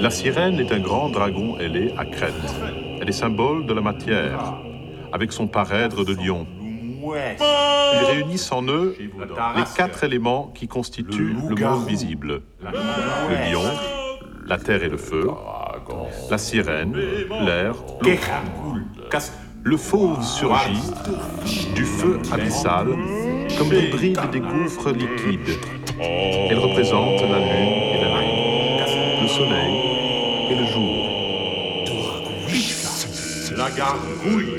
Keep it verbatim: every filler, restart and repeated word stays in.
La sirène est un grand dragon ailé à crête. Elle est symbole de la matière, avec son parèdre de lion. Ils réunissent en eux les quatre éléments qui constituent le monde visible. Le lion, la terre et le feu, la sirène, l'air, l'eau. Le fauve surgit du feu abyssal comme des brides des gouffres liquides. Elle représente la lune et la nuit, le soleil et le jour. La gargouille.